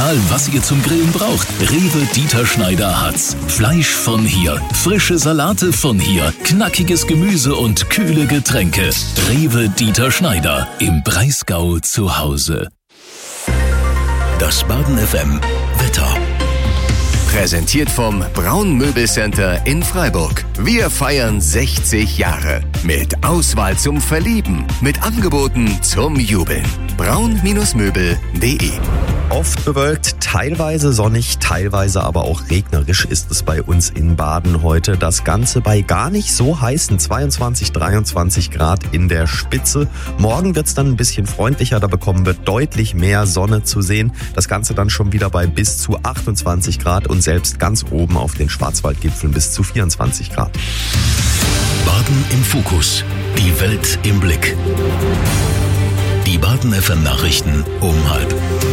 Egal, was ihr zum Grillen braucht, Rewe Dieter Schneider hat's. Fleisch von hier, frische Salate von hier, knackiges Gemüse und kühle Getränke. Rewe Dieter Schneider, im Breisgau zu Hause. Das Baden FM Wetter. Präsentiert vom Braun Möbelcenter in Freiburg. Wir feiern 60 Jahre. Mit Auswahl zum Verlieben. Mit Angeboten zum Jubeln. braun-möbel.de. Oft bewölkt, teilweise sonnig, teilweise aber auch regnerisch ist es bei uns in Baden heute. Das Ganze bei gar nicht so heißen 22, 23 Grad in der Spitze. Morgen wird es dann ein bisschen freundlicher, da bekommen wir deutlich mehr Sonne zu sehen. Das Ganze dann schon wieder bei bis zu 28 Grad und selbst ganz oben auf den Schwarzwaldgipfeln bis zu 24 Grad. Baden im Fokus. Die Welt im Blick. Die Baden FM Nachrichten um 12:30.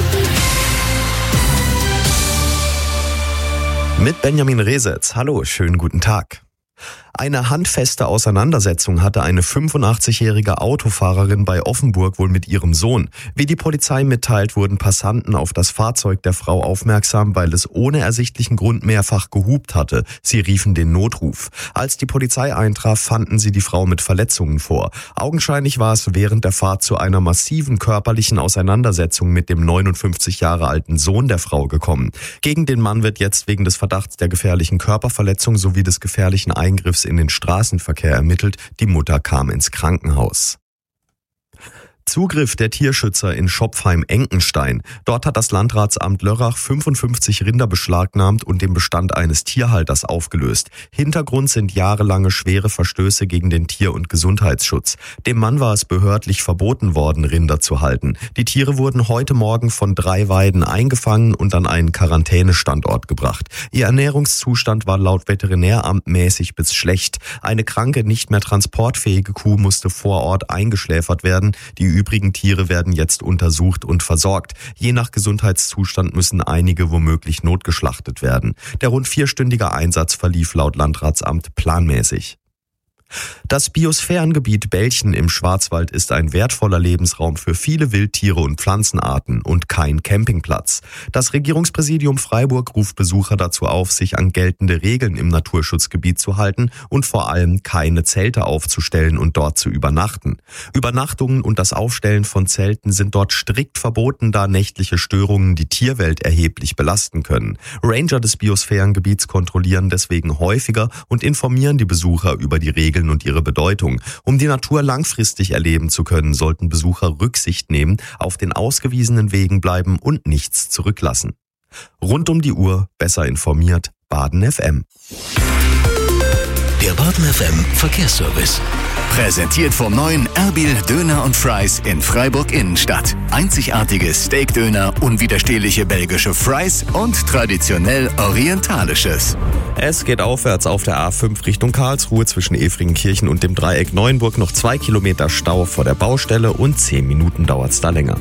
Mit Benjamin Resetz. Hallo, schönen guten Tag. Eine handfeste Auseinandersetzung hatte eine 85-jährige Autofahrerin bei Offenburg wohl mit ihrem Sohn. Wie die Polizei mitteilt, wurden Passanten auf das Fahrzeug der Frau aufmerksam, weil es ohne ersichtlichen Grund mehrfach gehupt hatte. Sie riefen den Notruf. Als die Polizei eintraf, fanden sie die Frau mit Verletzungen vor. Augenscheinlich war es während der Fahrt zu einer massiven körperlichen Auseinandersetzung mit dem 59 Jahre alten Sohn der Frau gekommen. Gegen den Mann wird jetzt wegen des Verdachts der gefährlichen Körperverletzung sowie des gefährlichen Eingriffs in den Straßenverkehr ermittelt. Die Mutter kam ins Krankenhaus. Zugriff der Tierschützer in Schopfheim-Enkenstein. Dort hat das Landratsamt Lörrach 55 Rinder beschlagnahmt und den Bestand eines Tierhalters aufgelöst. Hintergrund sind jahrelange schwere Verstöße gegen den Tier- und Gesundheitsschutz. Dem Mann war es behördlich verboten worden, Rinder zu halten. Die Tiere wurden heute Morgen von 3 Weiden eingefangen und an einen Quarantänestandort gebracht. Ihr Ernährungszustand war laut Veterinäramt mäßig bis schlecht. Eine kranke, nicht mehr transportfähige Kuh musste vor Ort eingeschläfert werden. Die übrigen Tiere werden jetzt untersucht und versorgt. Je nach Gesundheitszustand müssen einige womöglich notgeschlachtet werden. Der rund 4-stündige Einsatz verlief laut Landratsamt planmäßig. Das Biosphärengebiet Belchen im Schwarzwald ist ein wertvoller Lebensraum für viele Wildtiere und Pflanzenarten und kein Campingplatz. Das Regierungspräsidium Freiburg ruft Besucher dazu auf, sich an geltende Regeln im Naturschutzgebiet zu halten und vor allem keine Zelte aufzustellen und dort zu übernachten. Übernachtungen und das Aufstellen von Zelten sind dort strikt verboten, da nächtliche Störungen die Tierwelt erheblich belasten können. Ranger des Biosphärengebiets kontrollieren deswegen häufiger und informieren die Besucher über die Regeln und ihre Bedeutung. Um die Natur langfristig erleben zu können, sollten Besucher Rücksicht nehmen, auf den ausgewiesenen Wegen bleiben und nichts zurücklassen. Rund um die Uhr besser informiert, Baden FM. Der Baden FM Verkehrsservice. Präsentiert vom neuen Erbil Döner und Fries in Freiburg Innenstadt. Einzigartige Steakdöner, unwiderstehliche belgische Fries und traditionell orientalisches. Es geht aufwärts auf der A5 Richtung Karlsruhe zwischen Efringenkirchen und dem Dreieck Neuenburg. Noch 2 Kilometer Stau vor der Baustelle und 10 Minuten dauert's da länger.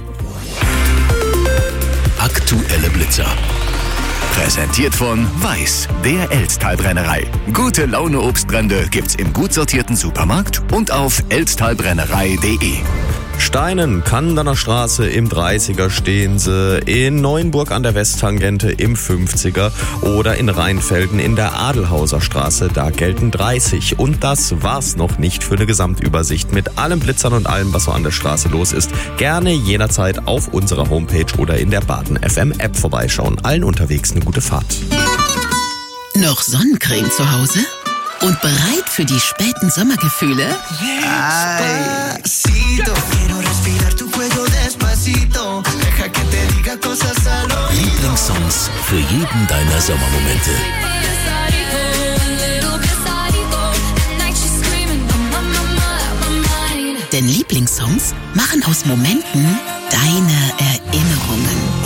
Aktuelle Blitzer. Präsentiert von Weiß, der Elztal-Brennerei. Gute Laune Obstbrände gibt's im gut sortierten Supermarkt und auf elztalbrennerei.de. Steinen, Kandener Straße, im 30er stehen sie, in Neuenburg an der Westtangente im 50er oder in Rheinfelden in der Adelhauser Straße, da gelten 30. Und das war's noch nicht für eine Gesamtübersicht mit allen Blitzern und allem, was so an der Straße los ist. Gerne jederzeit auf unserer Homepage oder in der Baden FM App vorbeischauen. Allen unterwegs eine gute Fahrt. Noch Sonnencreme zu Hause? Und bereit für die späten Sommergefühle? Lieblingssongs für jeden deiner Sommermomente. Denn Lieblingssongs machen aus Momenten deine Erinnerungen.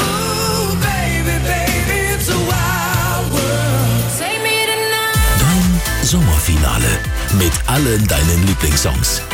Sommerfinale mit allen deinen Lieblingssongs.